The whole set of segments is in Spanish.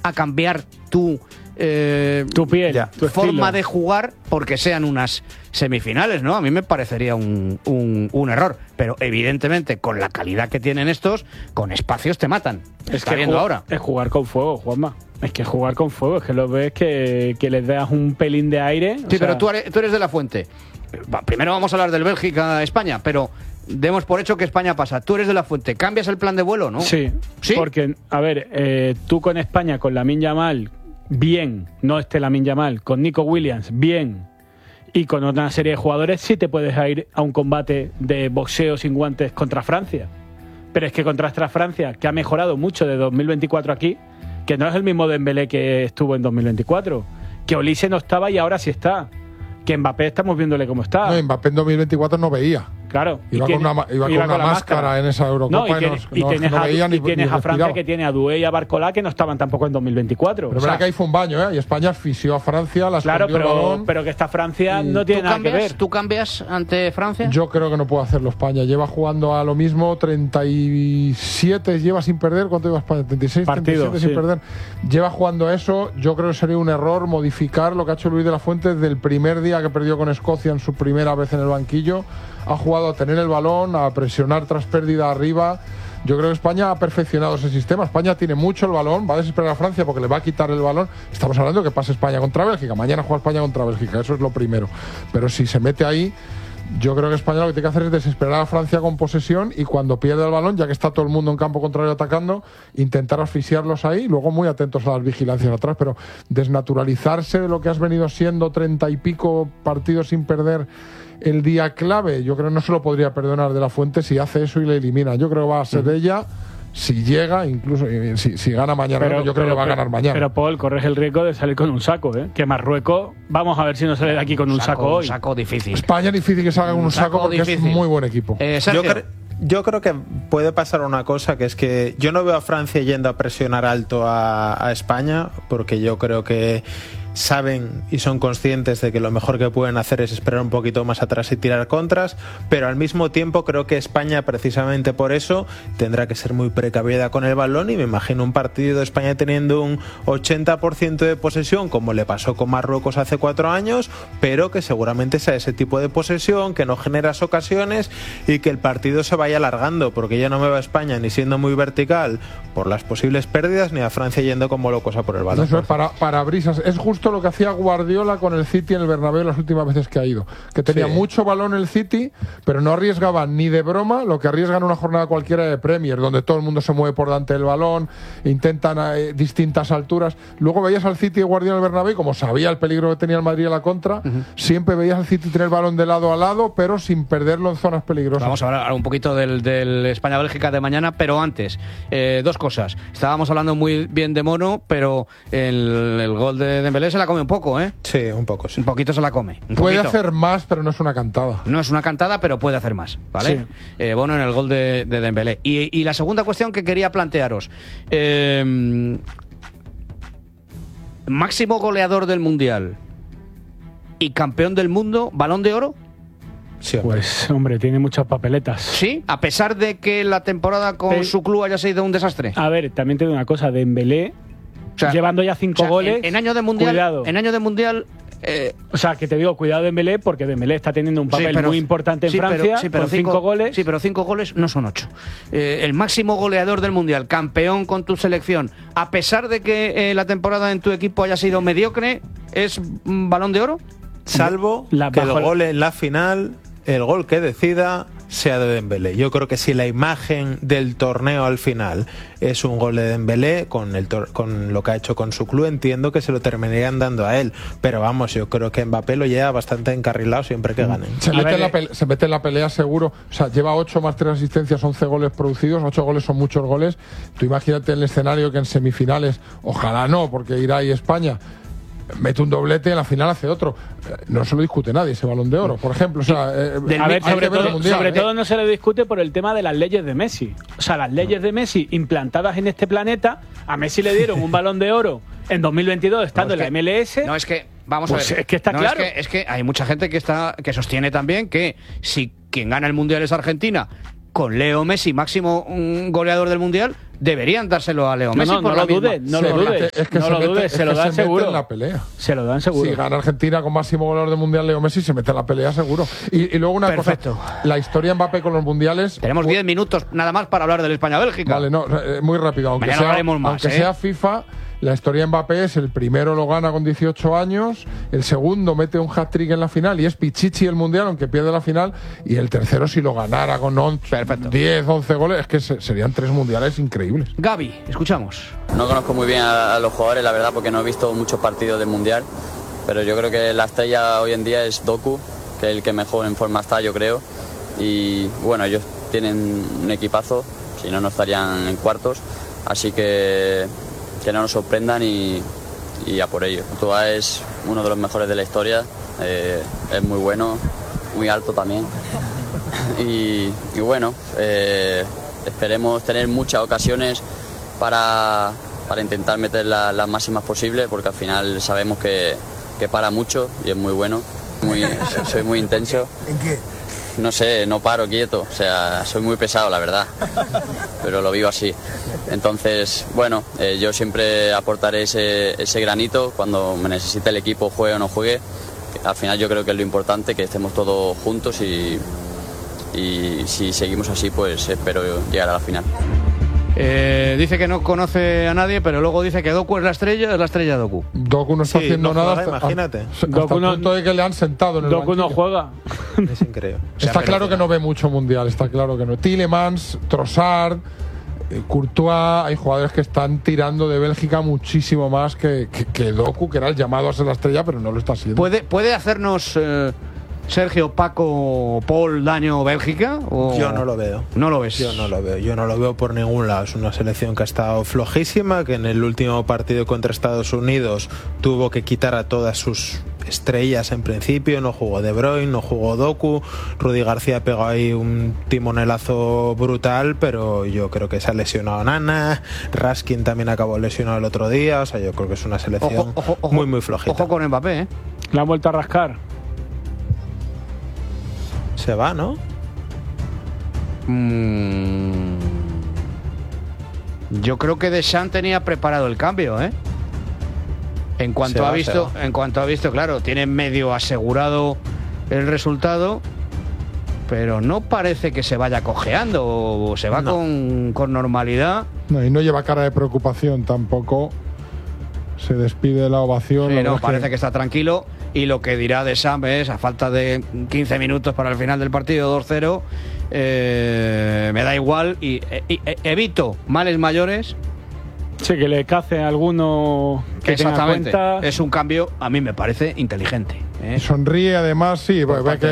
a cambiar tu piel, tu forma de jugar porque sean unas semifinales, ¿no? A mí me parecería un error, pero evidentemente con la calidad que tienen estos, con espacios te matan. Está viendo ahora. Es jugar con fuego, Juanma. Es que jugar con fuego, es que lo ves que les das un pelín de aire. Sí, pero tú eres de la Fuente. Primero vamos a hablar del Bélgica-España, pero demos por hecho que España pasa. Tú eres de la Fuente. ¿Cambias el plan de vuelo, no? Sí. Porque, a ver, tú con España, con Lamine Yamal, bien, no Lamine Yamal, con Nico Williams, bien, y con otra serie de jugadores, sí te puedes ir a un combate de boxeo sin guantes contra Francia. Pero es que contra esta Francia, que ha mejorado mucho de 2024 aquí, que no es el mismo Dembélé que estuvo en 2024, que Olise no estaba y ahora sí está, que Mbappé estamos viéndole cómo está. No, Mbappé en 2024 no veía. Claro. Iba con una máscara en esa Eurocopa y tienes a Francia que tiene a Doué y a Barcola que no estaban tampoco en 2024. Pero verdad que ahí fue un baño, ¿eh? Y España asfixió a Francia, la escondió el balón. Pero que esta Francia no tiene nada que ver. ¿Tú cambias ante Francia? Yo creo que no puede hacerlo España. Lleva jugando a lo mismo 37, lleva sin perder. ¿Cuánto lleva España? 36 partidos, 37 sin perder. Lleva jugando a eso. Yo creo que sería un error modificar lo que ha hecho Luis de la Fuente desde el primer día que perdió con Escocia en su primera vez en el banquillo. Ha jugado a tener el balón, a presionar tras pérdida arriba. Yo creo que España ha perfeccionado ese sistema. España tiene mucho el balón, va a desesperar a Francia porque le va a quitar el balón. Estamos hablando de que pase España contra Bélgica. Mañana juega España contra Bélgica, eso es lo primero. Pero si se mete ahí, yo creo que España lo que tiene que hacer es desesperar a Francia con posesión y cuando pierde el balón, ya que está todo el mundo en campo contrario atacando, intentar asfixiarlos ahí, luego muy atentos a las vigilancias atrás, pero desnaturalizarse de lo que has venido siendo 30 y pico partidos sin perder el día clave, yo creo que no se lo podría perdonar de la Fuente si hace eso y le elimina. Yo creo que va a ser ella, si llega, incluso si gana mañana, yo creo que va a ganar mañana. Pero Paul, corres el riesgo de salir con un saco, ¿eh? Que Marruecos, vamos a ver si no sale de aquí con un saco hoy. Un saco difícil. España es difícil que salga con un saco porque difícil. Es muy buen equipo. Yo creo que puede pasar una cosa, que es que yo no veo a Francia yendo a presionar alto a España, porque yo creo que saben y son conscientes de que lo mejor que pueden hacer es esperar un poquito más atrás y tirar contras, pero al mismo tiempo creo que España, precisamente por eso, tendrá que ser muy precavida con el balón, y me imagino un partido de España teniendo un 80% de posesión, como le pasó con Marruecos hace 4 años, pero que seguramente sea ese tipo de posesión, que no generas ocasiones y que el partido se vaya alargando, porque yo no me veo a España ni siendo muy vertical por las posibles pérdidas, ni a Francia yendo como locos a por el balón. Eso es para brisas. Es justo lo que hacía Guardiola con el City en el Bernabéu las últimas veces que ha ido, que tenía mucho balón el City, pero no arriesgaba ni de broma lo que arriesga en una jornada cualquiera de Premier, donde todo el mundo se mueve por delante del balón, intentan a distintas alturas. Luego veías al City de Guardiola en el Bernabéu, como sabía el peligro que tenía el Madrid a la contra, siempre veías al City tener el balón de lado a lado, pero sin perderlo en zonas peligrosas. Vamos a hablar un poquito del España-Bélgica de mañana, pero antes, 2 cosas. Estábamos hablando muy bien de Mono, pero el gol de Dembélé se la come un poco, ¿eh? Sí, un poco, sí. Un poquito se la come. Puede hacer más, pero no es una cantada. No es una cantada, pero puede hacer más, ¿vale? Sí. Bueno, en el gol de Dembélé. Y la segunda cuestión que quería plantearos. Máximo goleador del Mundial y campeón del mundo, ¿Balón de Oro? Sí, pues, hombre, tiene muchas papeletas. ¿Sí? A pesar de que la temporada con su club haya sido un desastre. A ver, también te digo una cosa, Dembélé, llevando ya 5 goles. En año de Mundial. Cuidado. En año de Mundial. O sea, que te digo, cuidado Dembélé, porque Dembélé está teniendo un papel muy importante en Francia, con 5 goles. Sí, pero 5 goles no son 8. El máximo goleador del Mundial, campeón con tu selección, a pesar de que la temporada en tu equipo haya sido mediocre, ¿es Balón de Oro? Salvo que el gol en la final, el gol que decida, sea de Dembélé. Yo creo que si la imagen del torneo al final es un gol de Dembélé, con lo que ha hecho con su club, entiendo que se lo terminarían dando a él. Pero vamos, yo creo que Mbappé lo lleva bastante encarrilado siempre que ganen. Se mete en la pelea seguro. O sea, lleva 8 más 3 asistencias, 11 goles producidos. 8 goles son muchos goles. Tú imagínate el escenario que en semifinales, ojalá no, porque irá y España mete un doblete y en la final hace otro. No se lo discute nadie ese Balón de Oro, por ejemplo. O sea, a ver, sobre todo no se le discute por el tema de las leyes de Messi. O sea, las leyes de Messi implantadas en este planeta, a Messi le dieron un Balón de Oro en 2022 estando en la MLS. No, es que, vamos a ver. Es que está claro. Es que hay mucha gente que sostiene también que si quien gana el Mundial es Argentina, con Leo Messi, máximo goleador del Mundial, deberían dárselo a Leo Messi. No lo dudes, no lo dudes. Es que no lo dudes, se lo dan seguro. En la pelea. Se lo dan seguro. Si gana Argentina con máximo goleador del mundial Leo Messi, se mete en la pelea seguro. Y luego una Perfecto. cosa, la historia Mbappé con los mundiales. Tenemos 10 minutos nada más para hablar del España-Bélgica. Vale, no, muy rápido. Aunque Mañana hablaremos más, aunque sea FIFA, la historia Mbappé es: el primero lo gana con 18 años, el segundo mete un hat-trick en la final y es Pichichi el mundial, aunque pierde la final, y el tercero, si lo ganara con 10, 11 goles, es que serían 3 mundiales increíbles. Gaby, escuchamos. No conozco muy bien a los jugadores, la verdad, porque no he visto muchos partidos del mundial, pero yo creo que la estrella hoy en día es Doku, que es el que mejor en forma está, yo creo, y bueno, ellos tienen un equipazo, si no estarían en cuartos, así que no nos sorprendan y a por ello. Courtois es uno de los mejores de la historia, es muy bueno, muy alto también. Y bueno, esperemos tener muchas ocasiones para intentar meter las máximas posibles, porque al final sabemos que para mucho y es muy bueno. Soy muy intenso. ¿En qué? No sé, no paro quieto, o sea, soy muy pesado, la verdad, pero lo vivo así. Entonces, bueno, yo siempre aportaré ese granito cuando me necesite el equipo, juegue o no juegue. Al final yo creo que es lo importante, que estemos todos juntos y si seguimos así, pues espero llegar a la final. Dice que no conoce a nadie, pero luego dice que Doku es la estrella Doku. Doku no está haciendo nada hasta, imagínate. hasta el punto de que le han sentado en el Doku banquillo. no juega. Es increíble. Está claro que no ve mucho mundial, está claro que no. Tielemans, Trossard, Courtois, hay jugadores que están tirando de Bélgica muchísimo más que Doku, que era el llamado a ser la estrella, pero no lo está haciendo. ¿Puede hacernos Sergio, Paco, Paul daño Bélgica? ¿O Yo no lo veo. ¿No lo ves? Yo no lo veo por ningún lado. Es una selección que ha estado flojísima, que en el último partido contra Estados Unidos tuvo que quitar a todas sus estrellas en principio. No jugó De Bruyne, no jugó Doku. Rudy García pegó ahí un timonelazo brutal, pero yo creo que se ha lesionado Nana. Raskin también acabó lesionado el otro día. O sea, yo creo que es una selección muy flojita. Ojo con Mbappé, ¿eh? La han vuelto a rascar. Se va, ¿no? Yo creo que Deschamps tenía preparado el cambio, ¿eh? En cuanto ha visto, claro, tiene medio asegurado el resultado, pero no parece que se vaya cojeando, o se va con normalidad. No, y no lleva cara de preocupación tampoco. Se despide de la ovación. Sí, no, parece que está tranquilo. Y lo que dirá Deschamps es, a falta de 15 minutos para el final del partido, 2-0, me da igual y evito males mayores. Sí, que le cace a alguno que tenga Exactamente. cuenta. Es un cambio, a mí me parece inteligente, ¿eh? Sonríe además, sí,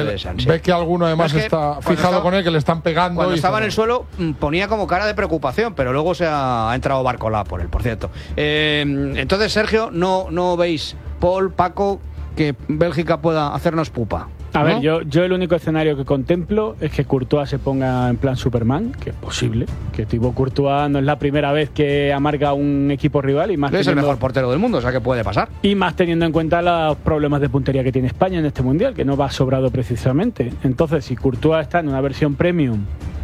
ve que alguno además está fijado con él, que le están pegando. Cuando y estaba en el suelo ponía como cara de preocupación, pero luego se ha entrado Barcolá por él, por cierto. Entonces, Sergio, no veis, Paul, Paco, que Bélgica pueda hacernos pupa. A ver, yo el único escenario que contemplo es que Courtois se ponga en plan Superman, que es posible, que Thibaut Courtois no es la primera vez que amarga un equipo rival y más Es el mejor portero del mundo, o sea que puede pasar. Y más teniendo en cuenta los problemas de puntería que tiene España en este Mundial, que no va sobrado precisamente. Entonces, si Courtois está en una versión premium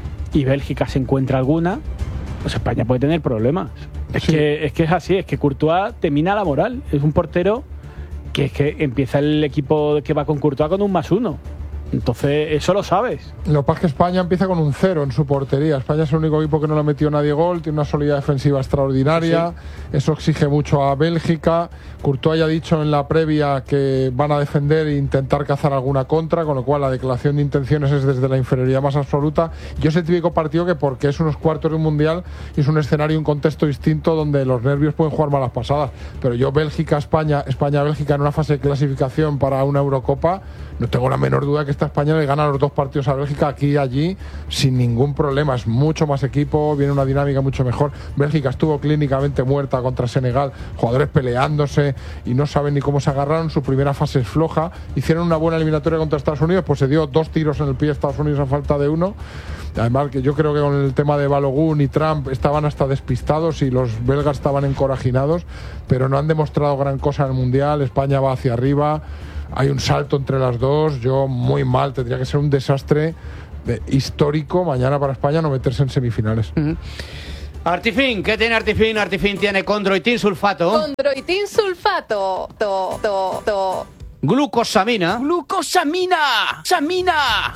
y Bélgica se encuentra alguna, pues España puede tener problemas. Es que es así, es que Courtois te mina la moral. Es un portero que es que empieza el equipo que va con Courtois con un +1. Entonces, eso lo sabes. Lo que pasa es que España empieza con un 0 en su portería. España es el único equipo que no le ha metido nadie gol, tiene una solidez defensiva extraordinaria. Sí. Eso exige mucho a Bélgica. Courtois ya ha dicho en la previa que van a defender e intentar cazar alguna contra, con lo cual la declaración de intenciones es desde la inferioridad más absoluta. Yo es el típico partido que, porque es unos cuartos de un mundial y es un escenario, un contexto distinto donde los nervios pueden jugar malas pasadas. Pero yo Bélgica-España, España-Bélgica en una fase de clasificación para una Eurocopa, no tengo la menor duda que esta España le gana los 2 partidos a Bélgica aquí y allí sin ningún problema. Es mucho más equipo, viene una dinámica mucho mejor. Bélgica estuvo clínicamente muerta contra Senegal, jugadores peleándose y no saben ni cómo se agarraron. Su primera fase es floja. Hicieron una buena eliminatoria contra Estados Unidos, pues se dio 2 tiros en el pie a Estados Unidos a falta de 1. Además, que yo creo que con el tema de Balogun y Trump estaban hasta despistados y los belgas estaban encorajinados, pero no han demostrado gran cosa en el Mundial. España va hacia arriba. Hay un salto entre las dos. Yo muy mal, tendría que ser un desastre histórico mañana para España no meterse en semifinales. Artifin, ¿qué tiene Artifin? Artifin tiene condroitin sulfato. Condroitin sulfato. Glucosamina. ¡Glucosamina! ¡Samina!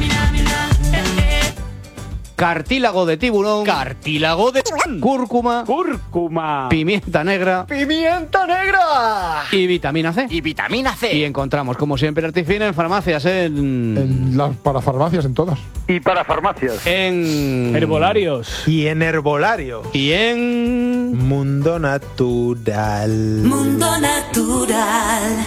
Cartílago de tiburón. Cartílago de Cúrcuma. Cúrcuma. Pimienta negra. ¡Pimienta negra! Y vitamina C. Y vitamina C. Y encontramos, como siempre, Artifin en farmacias, En las parafarmacias, en todas. Y para farmacias. en Herbolarios. Y en herbolario. y en Mundo Natural. Mundo Natural.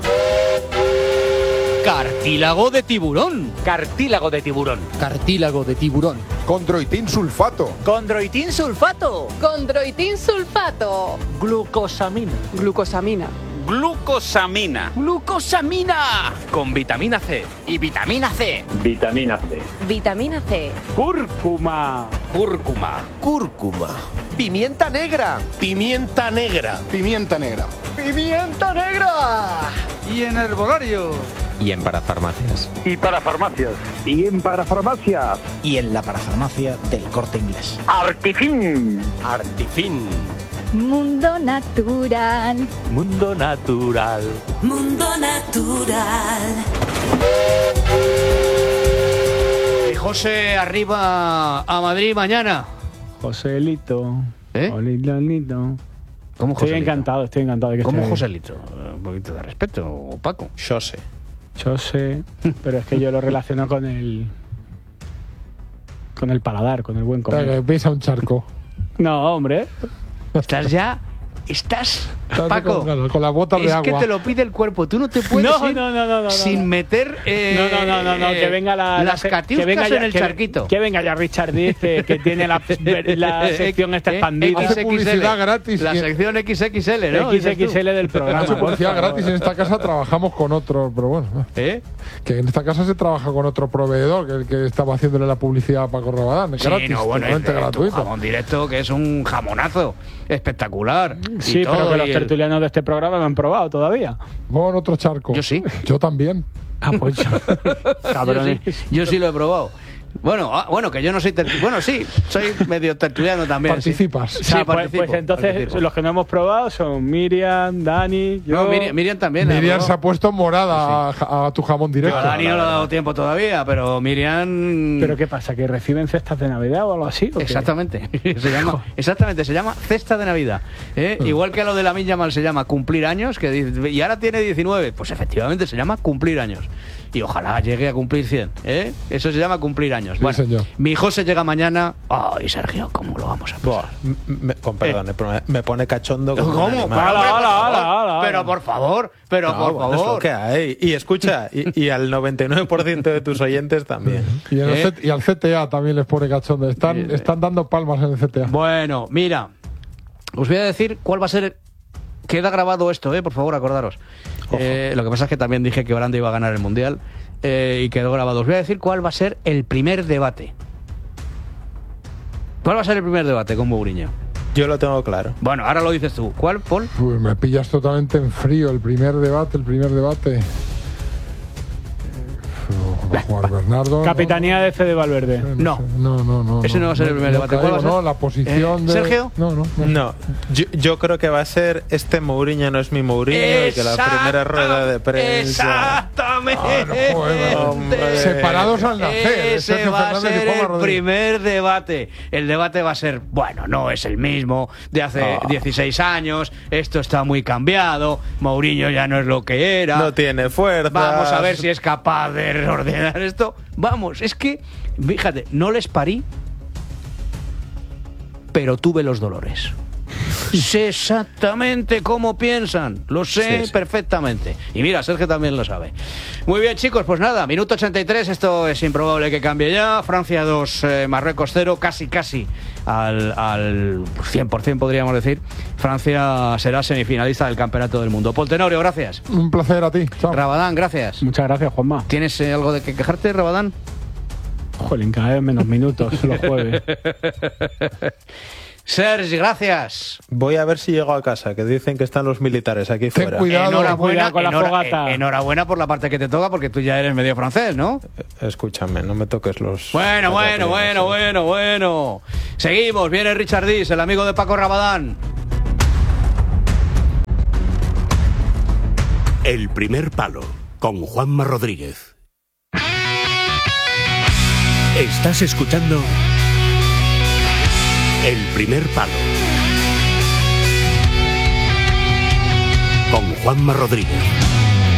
cartílago de tiburón. Cartílago de tiburón. Cartílago de tiburón. Condroitin sulfato. Condroitin sulfato. Condroitin sulfato. Glucosamina. Glucosamina. Glucosamina. Glucosamina. Con vitamina C. Y vitamina C. Vitamina C. Vitamina C. Cúrcuma. Cúrcuma. Cúrcuma. Pimienta negra. Pimienta negra. Pimienta negra. ¡Pimienta negra! Y en herbolario. Y en parafarmacias. Y para farmacias. Y en parafarmacias. Y en la parafarmacia del Corte Inglés. Artifin. Artifin. Mundo Natural. Mundo natural. Mundo Natural. Y José arriba a Madrid mañana. Joselito. ¿Eh? Joselito. ¿Cómo Estoy Joselito? encantado de que ¿Cómo esté ahí. Joselito? Un poquito de respeto, Paco. Jose. Yo sé, pero es que yo lo relaciono con el paladar, con el buen comer. Veis a un charco. No, hombre. Estás ya... Estás... Paco, Con las botas de es agua. que te lo pide el cuerpo. Tú no te puedes ir No, sin meter no, que venga las catiuscas en el charquito. Que venga ya Richard dice que tiene la sección esta expandida. Hace publicidad gratis. La sección XXL, ¿no? XXL del programa. Hace publicidad gratis. En esta casa trabajamos con otro, pero bueno. ¿Eh? Que en esta casa se trabaja con otro proveedor, que el que estaba haciéndole la publicidad a Paco Rabadán. Sí, Gratis, no, bueno, totalmente tu gratuito. jamón directo, que es un jamonazo espectacular. Sí, y pero todo, que los y tertulianos de este programa no han probado todavía. Vamos en otro charco. Yo sí. Yo también. Ah, pues cabrones. Yo sí lo he probado. Bueno, que yo no soy bueno, sí, soy medio tertuliano también. Participas. Sí, O sea, participo, pues entonces participo. los que no hemos probado son Miriam, Dani, yo. No, Miriam también. Miriam se ha puesto morada a tu jamón directo. A Dani no le ha dado tiempo todavía, pero Miriam... ¿Pero qué pasa? ¿Que reciben cestas de Navidad o algo así? ¿o qué? Exactamente. Se llama cesta de Navidad. Igual que lo de Lamine Yamal se llama cumplir años, y ahora tiene 19, pues efectivamente se llama cumplir años. Y ojalá llegue a cumplir 100. Eso se llama cumplir años. Sí, bueno, señor. mi José llega mañana. Ay, Sergio, ¿cómo lo vamos a pasar? Con perdón, me pone cachondo. Como un ¿Cómo? animal. Hala. Pero por favor. No, bueno, es lo que hay. Y escucha, y al 99% de tus oyentes también. Y, y al CTA también les pone cachondo. Están dando palmas en el CTA. Bueno, mira, os voy a decir cuál va a ser. Queda grabado esto, por favor, acordaros. Lo que pasa es que también dije que Holanda iba a ganar el Mundial y quedó grabado. Os voy a decir cuál va a ser el primer debate. ¿Cuál va a ser el primer debate con Mourinho? Yo lo tengo claro. Bueno, ahora lo dices tú. ¿Cuál, Paul? Pues me pillas totalmente en frío. El primer debate. Va a jugar Bernardo. Capitanía de Fede Valverde. No. Ese no va a ser el primer debate. ¿Cuál va a ser? No, la posición de... ¿Sergio? No, yo creo que va a ser este Mourinho no es mi Mourinho, y que la primera rueda de prensa... Exactamente. Hombre. Separados al nacer. Ese Sergio va a Fernández y ser Juanma el Rodríguez. primer debate. El debate va a ser, bueno, no es el mismo de hace 16 años, esto está muy cambiado, Mourinho ya no es lo que era. No tiene fuerza. Vamos a ver si es capaz de ordenar esto. Vamos, es que, fíjate, no les parí, pero tuve los dolores. Sé exactamente cómo piensan, lo sé perfectamente. Y mira, Sergio también lo sabe. Muy bien, chicos, pues nada, minuto 83, esto es improbable que cambie ya. Francia 2, Marruecos 0, casi al 100% podríamos decir. Francia será semifinalista del Campeonato del Mundo. Paul Tenorio, gracias. Un placer a ti. Chao. Rabadán, gracias. Muchas gracias, Juanma. ¿Tienes algo de que quejarte, Rabadán? Jolín, cada vez menos minutos los jueves. Sergi, gracias. Voy a ver si llego a casa, que dicen que están los militares aquí fuera. Enhorabuena, con la fogata. Enhorabuena por la parte que te toca, porque tú ya eres medio francés, ¿no? Escúchame, no me toques los... Bueno. Seguimos, viene Richard Dis, el amigo de Paco Rabadán. El primer palo, con Juanma Rodríguez. Estás escuchando El primer palo, con Juanma Rodríguez.